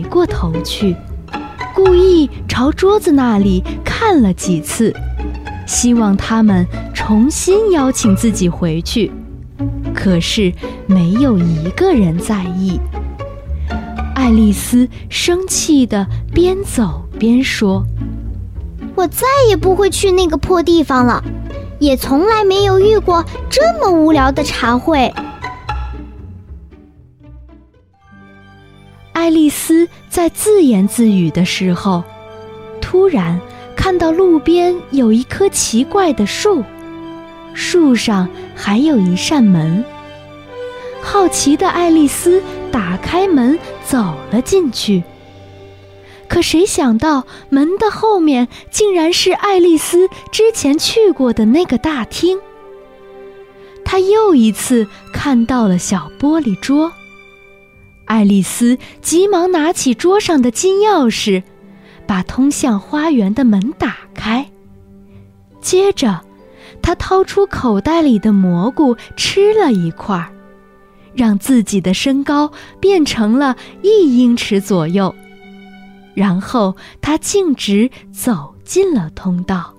过头去，故意朝桌子那里看了几次，希望他们重新邀请自己回去。可是没有一个人在意。爱丽丝生气地边走边说：“ 我再也不会去那个破地方了，也从来没有遇过这么无聊的茶会。” 爱丽丝在自言自语的时候，突然看到路边有一棵奇怪的树，树上还有一扇门。好奇的爱丽丝打开门走了进去，可谁想到门的后面竟然是爱丽丝之前去过的那个大厅。她又一次看到了小玻璃桌，爱丽丝急忙拿起桌上的金钥匙，把通向花园的门打开。接着她掏出口袋里的蘑菇吃了一块，让自己的身高变成了1英尺左右，然后她径直走进了通道。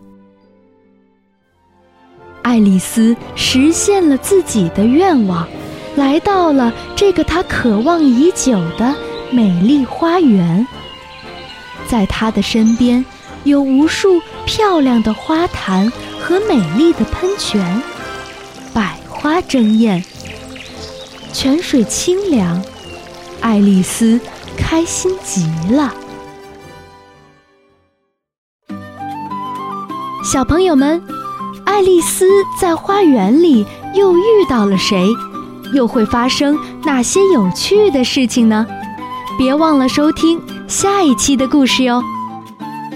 爱丽丝实现了自己的愿望，来到了这个她渴望已久的美丽花园。在她的身边有无数漂亮的花坛和美丽的喷泉，百花争艳，泉水清凉，爱丽丝开心极了。小朋友们，爱丽丝在花园里又遇到了谁？又会发生哪些有趣的事情呢？别忘了收听下一期的故事哟。